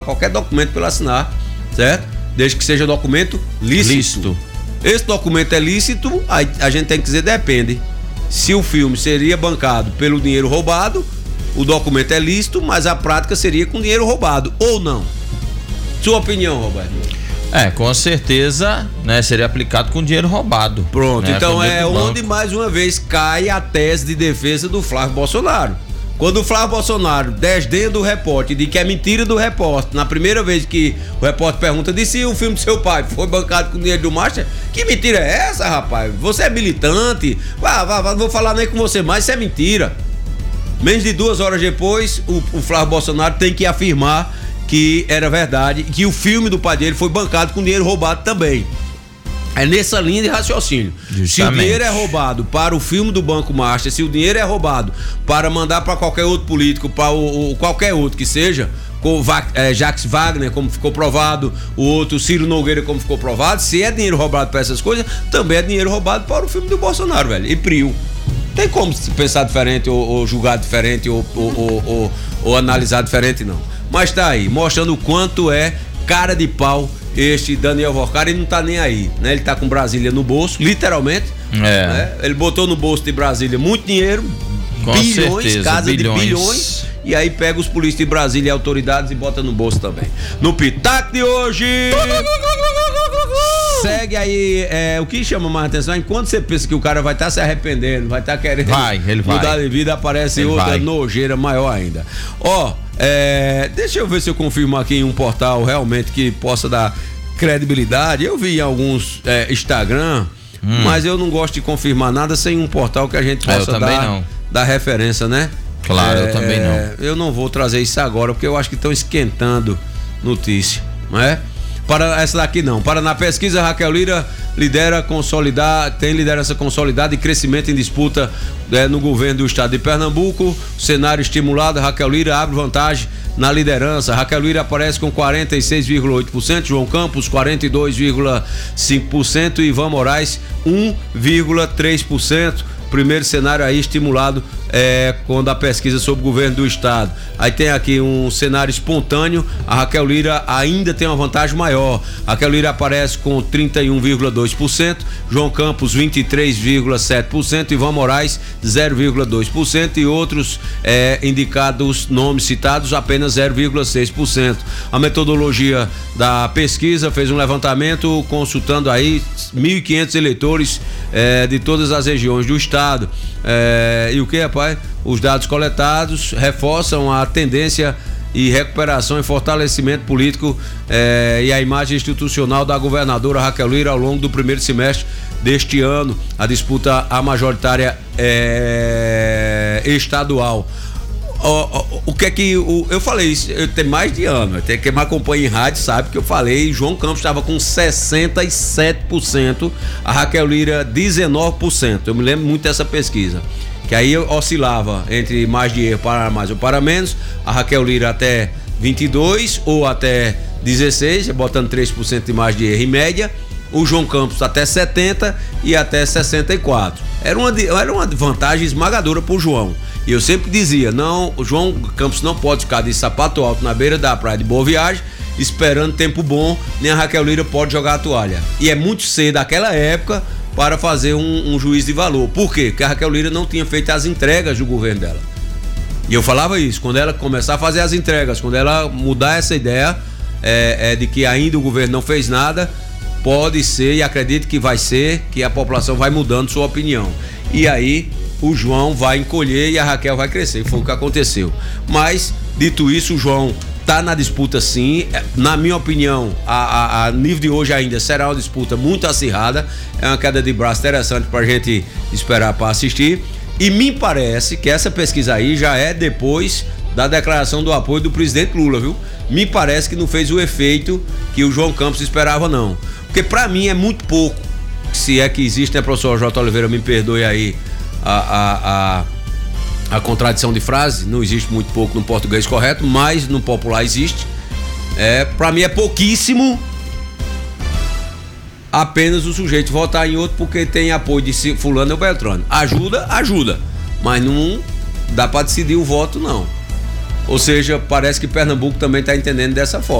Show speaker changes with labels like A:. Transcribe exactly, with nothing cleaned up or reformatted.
A: qualquer documento para ele assinar, certo? Desde que seja documento lícito. lícito. Esse documento é lícito, a, a gente tem que dizer depende. Se o filme seria bancado pelo dinheiro roubado, o documento é lícito, mas a prática seria com dinheiro roubado, ou não? Sua opinião, Roberto?
B: É, com certeza, né, seria aplicado com dinheiro roubado.
A: Pronto,
B: né,
A: então é onde mais uma vez cai a tese de defesa do Flávio Bolsonaro. Quando o Flávio Bolsonaro desdenha do repórter, de que é mentira do repórter, na primeira vez que o repórter pergunta de se o filme do seu pai foi bancado com dinheiro do Master, que mentira é essa, rapaz? Você é militante, vá, vá, vá, não vou falar nem com você mais, isso é mentira. Menos de duas horas depois, o, o Flávio Bolsonaro tem que afirmar que era verdade, que o filme do pai dele foi bancado com dinheiro roubado também. É nessa linha de raciocínio. Justamente. Se o dinheiro é roubado para o filme do Banco Master, se o dinheiro é roubado para mandar para qualquer outro político, para o, o qualquer outro que seja, com é, Jacques Wagner, como ficou provado, o outro Ciro Nogueira, como ficou provado, se é dinheiro roubado para essas coisas, também é dinheiro roubado para o filme do Bolsonaro, velho. E Prio. Tem como pensar diferente ou, ou julgar diferente ou, ou, ou, ou, ou analisar diferente, não. Mas tá aí, mostrando o quanto é cara de pau este Daniel Vorcari, e não tá nem aí, né? Ele tá com Brasília no bolso, literalmente. É. Né? Ele botou no bolso de Brasília muito dinheiro, com bilhões, certeza, casa bilhões. de bilhões, e aí pega os polícias de Brasília e autoridades e bota no bolso também. No Pitaco de hoje... Segue aí, é, o que chama mais atenção, enquanto você pensa que o cara vai estar tá se arrependendo, vai estar tá querendo
B: vai, ele
A: mudar
B: vai.
A: de vida, aparece ele outra vai. nojeira maior ainda. Ó, é, deixa eu ver se eu confirmo aqui em um portal realmente que possa dar credibilidade. Eu vi em alguns é, Instagram, hum. mas eu não gosto de confirmar nada sem um portal que a gente possa
B: é,
A: dar,
B: não.
A: dar referência, né?
B: Claro,
A: é,
B: eu também não.
A: Eu não vou trazer isso agora, porque eu acho que estão esquentando notícia, não é? Para essa daqui não. Para na pesquisa, Raquel Lira lidera consolidar, tem liderança consolidada e crescimento em disputa é, no governo do estado de Pernambuco. Cenário estimulado, Raquel Lira abre vantagem na liderança. Raquel Lira aparece com quarenta e seis vírgula oito por cento, João Campos quarenta e dois vírgula cinco por cento e Ivan Moraes um vírgula três por cento. Primeiro cenário aí estimulado é, quando a pesquisa sobre o governo do estado. Aí tem aqui um cenário espontâneo, a Raquel Lira ainda tem uma vantagem maior. A Raquel Lira aparece com trinta e um vírgula dois por cento, João Campos vinte e três vírgula sete por cento, Ivan Moraes zero vírgula dois por cento e outros é, indicados, nomes citados, apenas zero vírgula seis por cento. A metodologia da pesquisa fez um levantamento consultando aí mil e quinhentos eleitores é, de todas as regiões do estado. É, e o que, rapaz? Os dados coletados reforçam a tendência e recuperação e fortalecimento político é, e a imagem institucional da governadora Raquel Lira ao longo do primeiro semestre deste ano. A disputa a majoritária é, estadual. O, o, o que é que o, eu falei isso, eu tenho mais de ano, até quem me acompanha em rádio sabe que eu falei, João Campos estava com sessenta e sete por cento, a Raquel Lira dezenove por cento. Eu me lembro muito dessa pesquisa, que aí eu oscilava entre mais de erro para mais ou para menos, a Raquel Lira até vinte e dois ou até dezesseis, botando três por cento de mais de erro em média, o João Campos até setenta e até sessenta e quatro. Era uma, era uma vantagem esmagadora pro João. E eu sempre dizia, não, o João Campos não pode ficar de sapato alto na beira da praia de Boa Viagem, esperando tempo bom, nem a Raquel Lira pode jogar a toalha. E é muito cedo naquela época para fazer um, um juízo de valor. Por quê? Porque a Raquel Lira não tinha feito as entregas do governo dela. E eu falava isso, quando ela começar a fazer as entregas, quando ela mudar essa ideia é, é, de que ainda o governo não fez nada, pode ser, e acredito que vai ser, que a população vai mudando sua opinião. E aí o João vai encolher e a Raquel vai crescer. Foi o que aconteceu. Mas, dito isso, o João tá na disputa sim. Na minha opinião, a, a, a nível de hoje ainda será uma disputa muito acirrada. É uma queda de braço interessante pra gente esperar para assistir. E me parece que essa pesquisa aí já é depois da declaração do apoio do presidente Lula, viu? Me parece que não fez o efeito que o João Campos esperava, não. Porque pra mim é muito pouco. Se é que existe, né, professor J. Oliveira, me perdoe aí A, a, a, a contradição de frase, não existe muito pouco no português correto, mas no popular existe. É, pra mim é pouquíssimo apenas o sujeito votar em outro porque tem apoio de fulano ou Beltrano. Ajuda, ajuda, mas não dá pra decidir o voto, não. Ou seja, parece que Pernambuco também está entendendo dessa forma.